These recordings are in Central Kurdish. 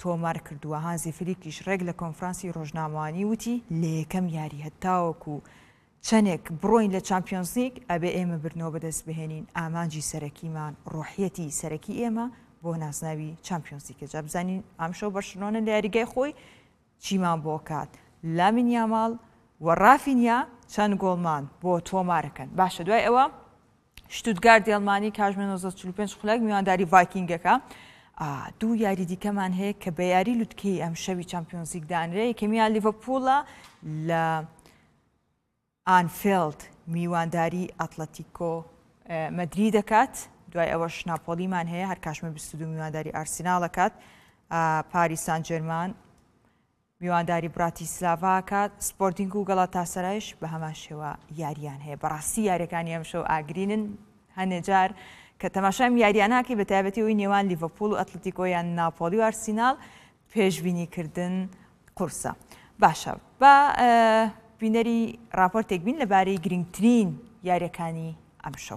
تۆمار کردووە. هانزی فلیکیش ڕێک لە کۆنفرانسی ڕۆژنامەوانی وتی لە یەکەم یاری هەتاوەکو چەندێک بڕۆین لە چامپیۆنز لیگ ئەبێ ئێمە برنەوە بەدەست بهێنین ئامانجی سەرەکیمان ڕۆحیەتی سەرەکی ئێمە بۆ ناسناوی چامپیۆنز لیگە. جا بزانین ئەمشەو بەرشلۆنە لە یاریگای خۆی چیمان بۆ کات. لامین یاماڵ و رافینیا چەند گۆڵمان بۆ تۆمارەکەن. باشە دوای ئەوە شتوتگارت ئەڵمانی کاژمێ 1945 خولەک میوانداری ڤایکینگەکە. دوو یاری دیکەمان هەیە کە بە یاری لوتکەی ئەم شەوی چامپیۆنز لیگ دانرێ. یەکەمیان لیڤەرپوڵە لە ئانفیلد میوانداری ئەتلەتیکۆ مەدری دەکات. دوای ئەوەش ناپۆلیمان هەیە هەر کاژمێ 22 میوانداری ئارسیناڵ دەکات. پاریس سان جێرمان میوانداری براتیسلاڤا کات. سپۆرتینگ و گەڵاتاسەرایش بە هەمان شێوە یاریان هەیە. بەڕاستی یاریەکانی ئەم شەو ئاگرینن هەنێجار کە تەماشام یاریاناکەی بە تایبەتیەوەی نێوان لیڤەرپوڵ و ئەتلەتیکۆ یان ناپۆلی و ئارسیناڵ پێشبینیکردن قورسە. باشە بە بینەری راپۆرتێک بین لەبارەی گرنگترین یاریەکانی ئەم شەو.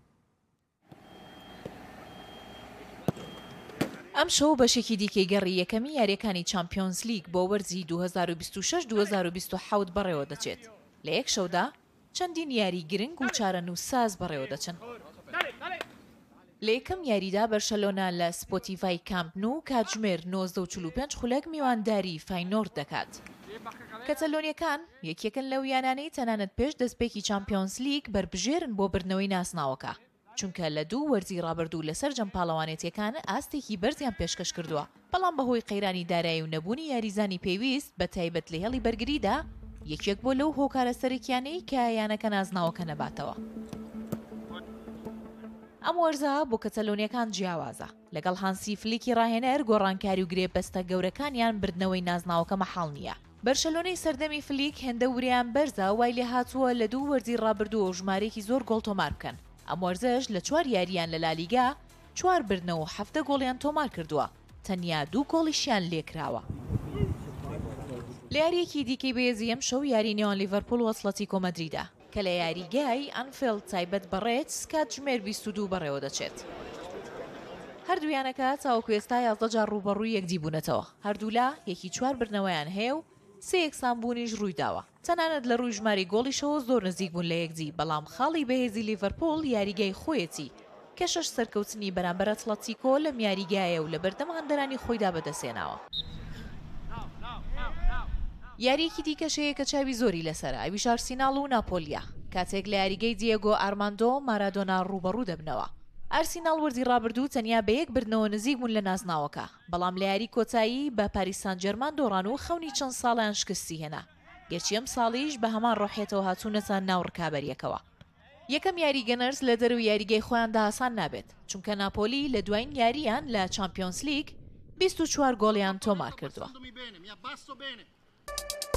ئەم شەو بەشێکی دیکەی گەڕی یەکەمی یاریەکانی چامپیۆنز لیگ بۆ وەرزی 2026-2027 بەڕێوە دەچێت. لە یەک شەودا چەندین یاری گرنگ و چارەنووسساز بەڕێوە دەچن. لە یەکەم یاریدا بەرشەلۆنا لە سپۆتیڤای کامپ نو کاتژمێر 19:45 خولەک میوانداری فاینۆرد دەکات. کەتەلۆنیەکان یەکێکن لەو یانانەی تەنانەت پێش دەستپێکی چامپیۆنز لیگ بربژێرن بۆ برنەوەی ناسناوەکە، چونکە لە دوو وەرزی ڕابردوو لەسەر جەمپاڵەوانێتیەکان ئاستێکی بەرزیان پێشکەش کردووە. بەڵام بەهۆی قەیرانی دارایی و نەبوونی یاریزانی پێویست بە تایبەت لە هێڵی بەرگریدا یەکێک بۆ لەو هۆکارە سەرەکیانەی کە یانەکە نازناوەکە نەباتەوە. ئەم وەرزە بۆ کەتەلۆنیەکان جیاوازە. لەگەڵ هانسی فلیکی ڕاهێنەر گۆڕانکاری و گرێبەستە گەورەکانیان بردنەوەی نازناوەکە مەحاڵ نییە. بەرشەلۆنەی سەردەمی فلیک هێندە وریان بەرزە وای لێ هاتووە لە دوو وەرزی ڕابردووە ژمارەیەکی زۆر گۆڵ تۆمار بکەن. ئەم وەرزەش لە 4 یاریان لە لالیگا 4 بردنەوە 7 گۆڵیان تۆمار کردووە. تەنیا 2 گۆڵیشیان لێکراوە. لە یاریەکی دیکەی بەهێزی ئەم شەو یاری نێوان لیڤەرپوڵ و ئەتلەتیکۆ مەدریدە کە لە یاریگای ئەنفیلد تایبەت بەڕێت کاتژمێر 22 بەڕێوە دەچێت. هەردوویانەکە تاوەکو ئێستا 11 جار ڕوبەڕووی یەکدی بوونەتەوە. هەردوولا یەکی 4 بردنەوەیان هەیە و 3 یەکسانبوونیش ڕوویداوە. تەنانەت لە ڕووی ژماری گۆڵیشەوە زۆر نزیک بوون لە یەکدی، بەڵام خاڵی بەهێزی لیڤەرپوڵ یاریگای خۆیەتی کە 6 سەرکەوتنی بەرامبەر ئەتلەتیکۆ لە یاریگایە و لە بەردەم هەندەرانی خۆیدا بەدەستێناوە. یاریەکی دیکەشەیە کە چاوی زۆری لەسەرە ئەویش ئارسیناڵ و ناپۆلیە کاتێک لە یاریگەی دیێگۆ ئارماندۆ مارادۆنا ڕوبەڕوو دەبنەوە. ئارسیناڵ وەرزی ڕابردوو تەنیا بە 1 بردنەوە نزیک بوون لە نازناوەکە، بەڵام لە یاری کۆتایی بە پاریس سان جێرمان دۆڕان و خەونی چەند ساڵیان شکستی هێنا. گەرچی ئەم ساڵیش بە هەمان ڕۆحێتەوە هاتوونەتە ناو ڕکابەریەکەوە. یەکەم یاری گەنەرز لە دەرەوەی یاریگەی خۆیاندا ئاسان نابێت، چونکە ناپۆلی لە دوایین یاریان لە چامپیۆنز لیگ 24 گۆڵیان تۆمار کردووە.